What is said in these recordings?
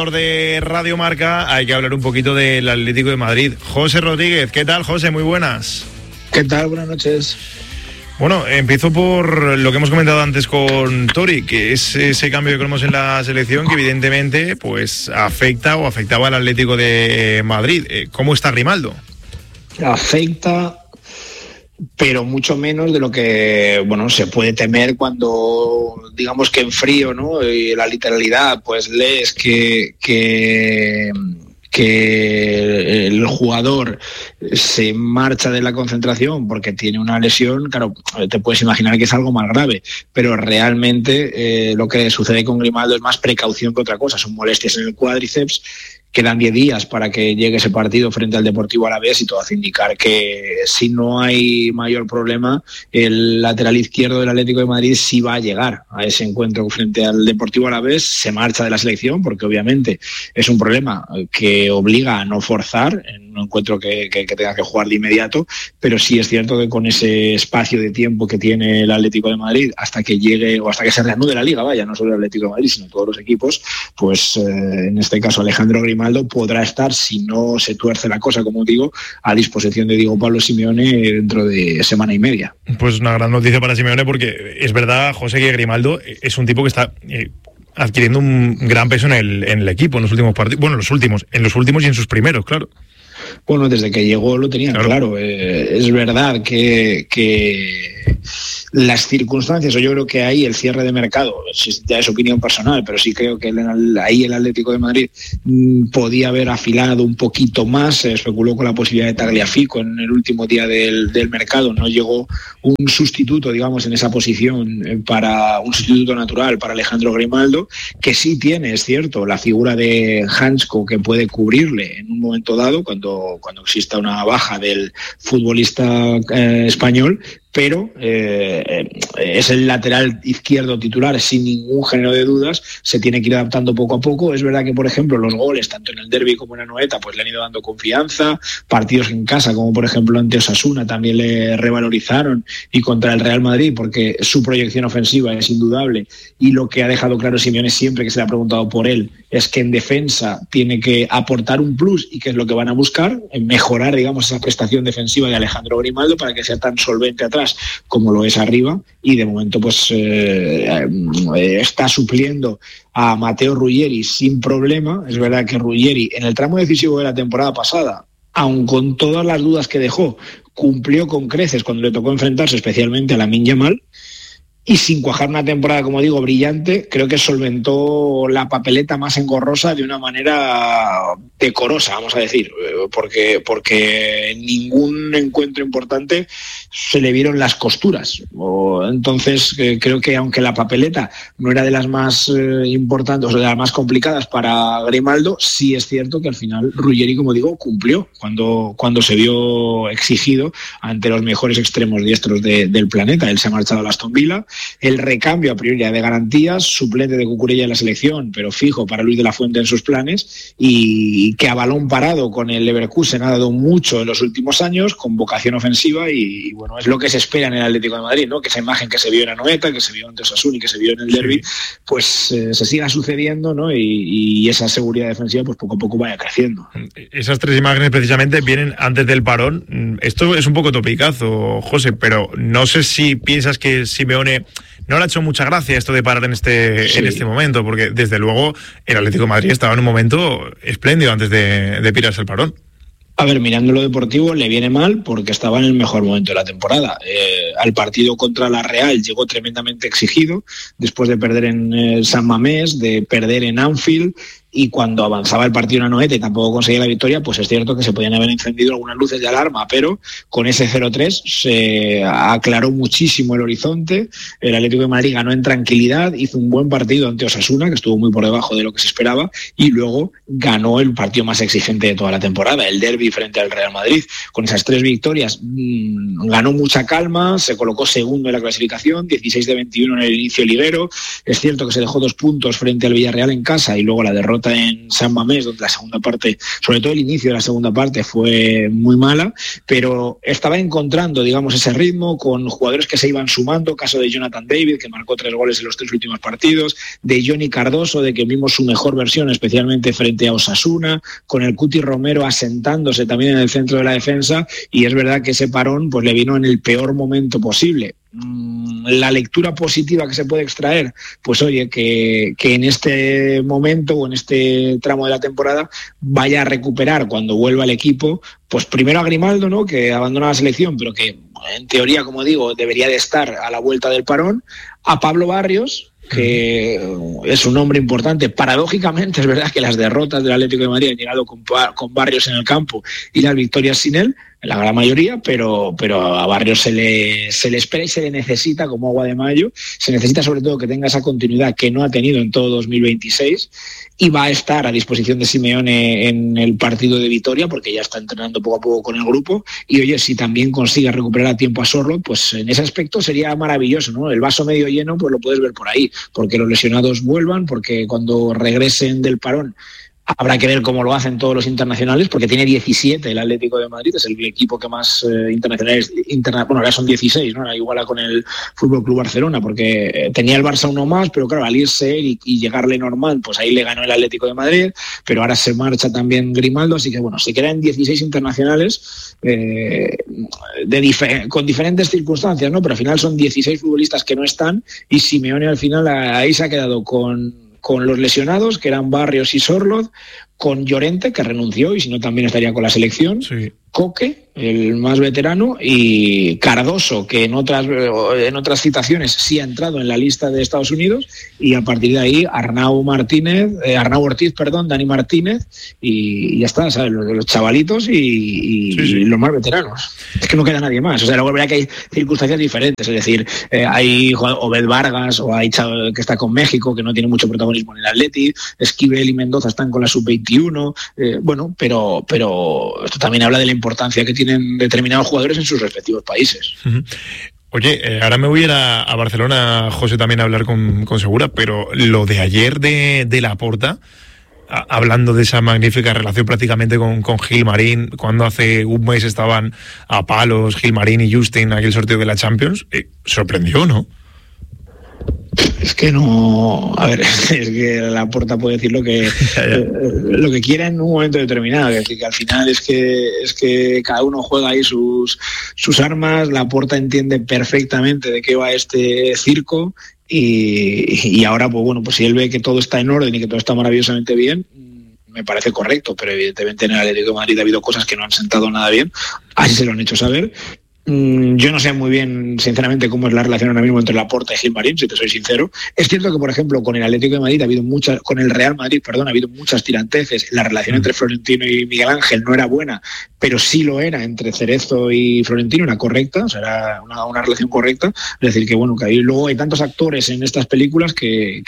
De Radio Marca hay que hablar un poquito del Atlético de Madrid. José Rodríguez, ¿qué tal, José? Muy buenas. ¿Qué tal? Buenas noches. Bueno, empiezo por lo que hemos comentado antes con Tori, que es ese cambio que tenemos en la selección que evidentemente pues afectaba al Atlético de Madrid. ¿Cómo está Grimaldo? Afecta, pero mucho menos de lo que se puede temer cuando, digamos que en frío, ¿no? Y la literalidad, pues lees que el jugador se marcha de la concentración porque tiene una lesión. Claro, te puedes imaginar que es algo más grave, pero realmente lo que sucede con Grimaldo es más precaución que otra cosa. Son molestias en el cuádriceps. Quedan 10 días para que llegue ese partido frente al Deportivo Alavés y todo hace indicar que si no hay mayor problema, el lateral izquierdo del Atlético de Madrid sí va a llegar a ese encuentro frente al Deportivo Alavés. Se marcha de la selección porque obviamente es un problema que obliga a no forzar en un encuentro que tenga que jugar de inmediato, pero sí es cierto que con ese espacio de tiempo que tiene el Atlético de Madrid hasta que llegue o hasta que se reanude la Liga, no solo el Atlético de Madrid sino todos los equipos, pues en este caso Alejandro Grimaldo podrá estar, si no se tuerce la cosa, como digo, a disposición de Diego Pablo Simeone dentro de semana y media. Pues una gran noticia para Simeone, porque es verdad, José, que Grimaldo es un tipo que está adquiriendo un gran peso en el equipo en los últimos partidos, en los últimos y en sus primeros, claro. Bueno, desde que llegó lo tenían claro. Es verdad que las circunstancias, o yo creo que ahí el cierre de mercado, ya es opinión personal, pero sí creo que ahí el Atlético de Madrid podía haber afilado un poquito más. Se especuló con la posibilidad de Tagliafico en el último día del mercado. No llegó un sustituto, digamos, en esa posición, para un sustituto natural para Alejandro Grimaldo, que sí tiene, es cierto, la figura de Hansko, que puede cubrirle en un momento dado cuando exista una baja del futbolista español, pero es el lateral izquierdo titular sin ningún género de dudas. Se tiene que ir adaptando poco a poco. Es verdad que, por ejemplo, los goles, tanto en el derbi como en Anoeta, pues le han ido dando confianza. Partidos en casa, como por ejemplo ante Osasuna, también le revalorizaron, y contra el Real Madrid, porque su proyección ofensiva es indudable, y lo que ha dejado claro Simeone siempre que se le ha preguntado por él es que en defensa tiene que aportar un plus, y que es lo que van a buscar, en mejorar, digamos, esa prestación defensiva de Alejandro Grimaldo para que sea tan solvente atrás como lo es arriba. Y de momento pues está supliendo a Matteo Ruggeri sin problema. Es verdad que Ruggeri en el tramo decisivo de la temporada pasada, aun con todas las dudas que dejó, cumplió con creces cuando le tocó enfrentarse especialmente a Lamine Yamal, y sin cuajar una temporada, como digo, brillante, creo que solventó la papeleta más engorrosa de una manera decorosa, vamos a decir, porque en ningún encuentro importante se le vieron las costuras. Entonces creo que aunque la papeleta no era de las más importantes o de las más complicadas para Grimaldo, sí es cierto que al final Ruggeri, como digo, cumplió cuando se vio exigido ante los mejores extremos diestros del planeta. Él se ha marchado a Aston Villa. El recambio a priori de garantías, suplente de Cucurella en la selección, pero fijo para Luis de la Fuente en sus planes, y que a balón parado con el Leverkusen ha dado mucho en los últimos años, con vocación ofensiva, y bueno, es lo que se espera en el Atlético de Madrid, ¿no? Que esa imagen que se vio en Anoeta, que se vio ante Osasuna y que se vio en el derbi, pues se siga sucediendo, ¿no? Y esa seguridad defensiva pues poco a poco vaya creciendo. Esas tres imágenes precisamente vienen antes del parón. Esto es un poco topicazo, José, pero no sé si piensas que Simeone no le ha hecho mucha gracia esto de parar en este momento, porque desde luego el Atlético de Madrid estaba en un momento espléndido antes de pirarse el parón. A ver, mirando lo deportivo le viene mal porque estaba en el mejor momento de la temporada. Al partido contra la Real llegó tremendamente exigido, después de perder en San Mamés, de perder en Anfield, y cuando avanzaba el partido en Anoeta y tampoco conseguía la victoria, pues es cierto que se podían haber encendido algunas luces de alarma, pero con ese 0-3 se aclaró muchísimo el horizonte. El Atlético de Madrid ganó en tranquilidad, hizo un buen partido ante Osasuna, que estuvo muy por debajo de lo que se esperaba, y luego ganó el partido más exigente de toda la temporada, el derbi frente al Real Madrid. Con esas 3 victorias ganó mucha calma, se colocó segundo en la clasificación, 16 de 21 en el inicio liguero. Es cierto que se dejó 2 puntos frente al Villarreal en casa, y luego la derrota derrota en San Mamés, donde la segunda parte, sobre todo el inicio de la segunda parte, fue muy mala, pero estaba encontrando, digamos, ese ritmo con jugadores que se iban sumando, caso de Jonathan David, que marcó 3 goles en los 3 últimos partidos, de Johnny Cardoso, de que vimos su mejor versión, especialmente frente a Osasuna, con el Cuti Romero asentándose también en el centro de la defensa, y es verdad que ese parón pues le vino en el peor momento posible. La lectura positiva que se puede extraer, pues oye, que en este momento o en este tramo de la temporada vaya a recuperar cuando vuelva el equipo, pues primero a Grimaldo, ¿no?, que abandona la selección, pero que en teoría, como digo, debería de estar a la vuelta del parón, a Pablo Barrios, que es un hombre importante. Paradójicamente es verdad que las derrotas del Atlético de Madrid han llegado con Barrios en el campo y las victorias sin él, en la gran mayoría, pero a Barrios se le espera y se le necesita como agua de mayo. Se necesita sobre todo que tenga esa continuidad que no ha tenido en todo 2026, y va a estar a disposición de Simeone en el partido de Vitoria, porque ya está entrenando poco a poco con el grupo. Y oye, si también consigue recuperar a tiempo a Sorloth, pues en ese aspecto sería maravilloso, ¿no? El vaso medio lleno, pues lo puedes ver por ahí, porque los lesionados vuelvan, porque cuando regresen del parón habrá que ver cómo lo hacen todos los internacionales, porque tiene 17 el Atlético de Madrid, es el equipo que más internacionales, bueno, ahora son 16, ¿no? Iguala con el Fútbol Club Barcelona, porque tenía el Barça uno más, pero claro, al irse y llegarle normal, pues ahí le ganó el Atlético de Madrid, pero ahora se marcha también Grimaldo, así que bueno, se quedan 16 internacionales con diferentes circunstancias, ¿no? Pero al final son 16 futbolistas que no están, y Simeone al final ahí se ha quedado con los lesionados, que eran Barrios y Sorloth, con Llorente, que renunció y si no también estaría con la selección, sí. Coque, el más veterano, y Cardoso, que en otras citaciones sí ha entrado en la lista de Estados Unidos, y a partir de ahí Arnau Ortiz, Dani Martínez, y ya está, ¿sabes? Los chavalitos y los más veteranos. Es que no queda nadie más. O sea, luego verá que hay circunstancias diferentes, es decir, hay Obed Vargas, o hay Chavo, que está con México, que no tiene mucho protagonismo en el Atleti, Esquivel y Mendoza están con la sub-21, bueno, pero esto también habla de la importancia que tienen determinados jugadores en sus respectivos países. Uh-huh. Oye, ahora me voy a ir a Barcelona, José, también a hablar con Segura, pero lo de ayer de Laporta, hablando de esa magnífica relación prácticamente con Gilmarín, cuando hace un mes estaban a palos Gilmarín y Justin, aquel sorteo de la Champions, sorprendió, ¿no? Es que no, a ver, es que Laporta puede decir lo que quiera en un momento determinado, es decir, que al final es que cada uno juega ahí sus armas. Laporta entiende perfectamente de qué va este circo, y ahora, pues bueno, pues si él ve que todo está en orden y que todo está maravillosamente bien, me parece correcto, pero evidentemente en el Atlético de Madrid ha habido cosas que no han sentado nada bien, así se lo han hecho saber. Yo no sé muy bien, sinceramente, cómo es la relación ahora mismo entre Laporta y Gilmarín, si te soy sincero. Es cierto que, por ejemplo, con el Atlético de Madrid con el Real Madrid, ha habido muchas tiranteces. La relación entre Florentino y Miguel Ángel no era buena, pero sí lo era entre Cerezo y Florentino, era correcta, o sea, era una relación correcta. Es decir, que bueno, que luego hay tantos actores en estas películas que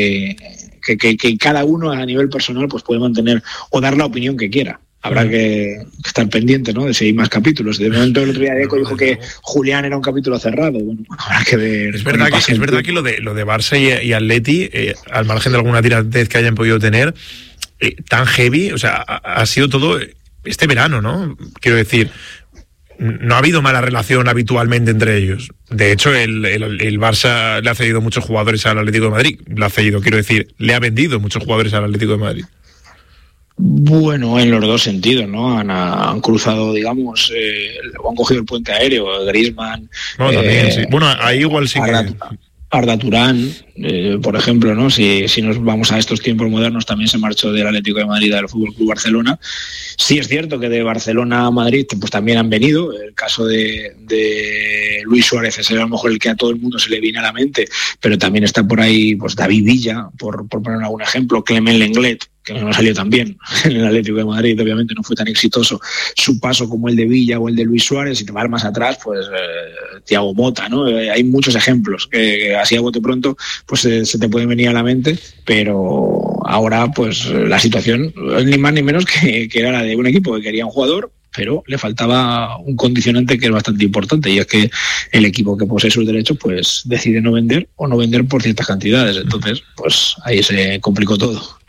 cada uno a nivel personal pues puede mantener o dar la opinión que quiera. Habrá que estar pendiente, ¿no?, de si hay más capítulos. De momento el otro día Deco dijo que Julián era un capítulo cerrado. Bueno, habrá que ver. Es verdad que lo de Barça y Atleti, al margen de alguna tirantez que hayan podido tener, tan heavy, o sea, ha sido todo este verano, ¿no? Quiero decir, no ha habido mala relación habitualmente entre ellos. De hecho, el Barça le ha cedido muchos jugadores al Atlético de Madrid. Le ha vendido muchos jugadores al Atlético de Madrid. Bueno, en los dos sentidos, ¿no? Han cruzado, digamos, o han cogido el puente aéreo, Griezmann. Bueno, también, sí. Bueno, ahí igual sí Arda Turán, por ejemplo, ¿no? Si nos vamos a estos tiempos modernos, también se marchó del Atlético de Madrid al Fútbol Club Barcelona. Sí es cierto que de Barcelona a Madrid pues también han venido. El caso de Luis Suárez es a lo mejor el que a todo el mundo se le viene a la mente, pero también está por ahí pues David Villa, por poner algún ejemplo, Clement Lenglet, que no salió tan bien en el Atlético de Madrid, obviamente no fue tan exitoso su paso como el de Villa o el de Luis Suárez. Si te vas más atrás, pues Thiago Motta, ¿no? Hay muchos ejemplos que así a bote pronto pues se te pueden venir a la mente, pero ahora pues la situación ni más ni menos que era la de un equipo que quería un jugador, pero le faltaba un condicionante que es bastante importante, y es que el equipo que posee sus derechos pues decide no vender o no vender por ciertas cantidades. Entonces pues ahí se complicó todo.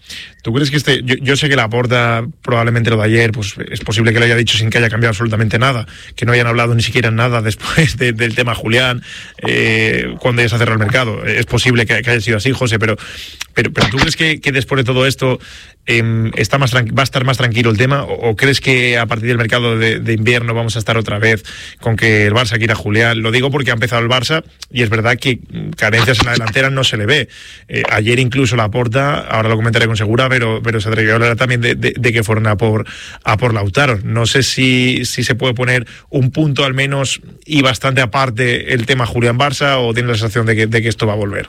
¿Tú crees que yo sé que Laporta probablemente lo de ayer, pues es posible que lo haya dicho sin que haya cambiado absolutamente nada, que no hayan hablado ni siquiera nada después del tema Julián, cuando ya se ha cerrado el mercado? Es posible que haya sido así, José, pero ¿tú crees que después de todo esto va a estar más tranquilo el tema? ¿O crees que a partir del mercado de invierno vamos a estar otra vez con que el Barça quiera a Julián? Lo digo porque ha empezado el Barça y es verdad que carencias en la delantera no se le ve. Ayer incluso Laporta, ahora lo comentaré con Segura, pero se atrevió a hablar también de que fueron a por Lautaro. No sé si se puede poner un punto al menos y bastante aparte el tema Julián-Barça, o tiene la sensación de que esto va a volver.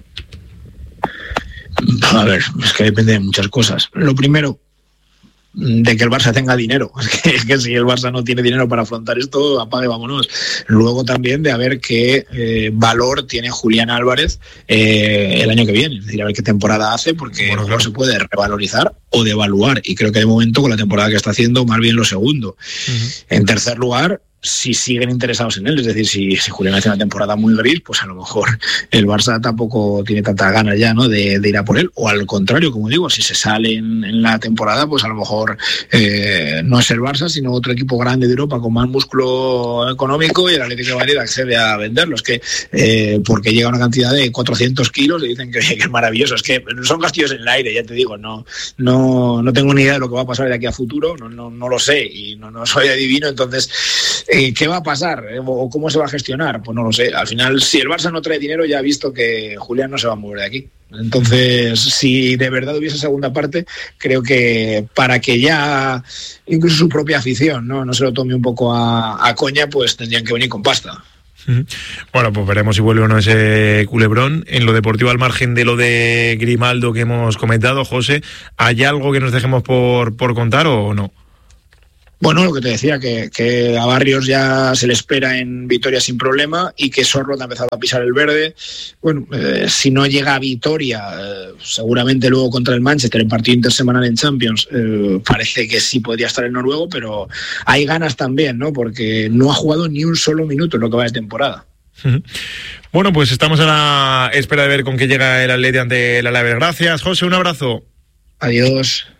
A ver, es que depende de muchas cosas. Lo primero, de que el Barça tenga dinero. Es que si el Barça no tiene dinero para afrontar esto, apague, vámonos. Luego también de a ver qué valor tiene Julián Álvarez el año que viene. Es decir, a ver qué temporada hace, porque bueno, claro, se puede revalorizar o devaluar. Y creo que de momento, con la temporada que está haciendo, más bien lo segundo. Uh-huh. En tercer lugar, si siguen interesados en él, es decir, si Julián hace una temporada muy gris, pues a lo mejor el Barça tampoco tiene tantas ganas ya, ¿no?, de ir a por él, o al contrario, como digo, si se sale en la temporada, pues a lo mejor no es el Barça, sino otro equipo grande de Europa con más músculo económico, y el Atlético de Madrid accede a venderlos, que porque llega una cantidad de 400 kilos y dicen que es maravilloso. Es que son castillos en el aire, ya te digo, no tengo ni idea de lo que va a pasar de aquí a futuro, no lo sé, y no soy adivino. Entonces, ¿qué va a pasar? ¿O cómo se va a gestionar? Pues no lo sé. Al final, si el Barça no trae dinero, ya ha visto que Julián no se va a mover de aquí. Entonces, si de verdad hubiese segunda parte, creo que para que ya incluso su propia afición no se lo tome un poco a coña, pues tendrían que venir con pasta. Bueno, pues veremos si vuelve o no ese culebrón. En lo deportivo, al margen de lo de Grimaldo que hemos comentado, José, ¿hay algo que nos dejemos por contar o no? Bueno, lo que te decía, que a Barrios ya se le espera en Vitoria sin problema, y que Sorloth ha empezado a pisar el verde. Bueno, si no llega a Vitoria, seguramente luego contra el Manchester, en partido intersemanal en Champions, parece que sí podría estar el noruego, pero hay ganas también, ¿no?, porque no ha jugado ni un solo minuto en lo que va de temporada. Bueno, pues estamos a la espera de ver con qué llega el Atleti ante el Alavés. Gracias, José, un abrazo. Adiós.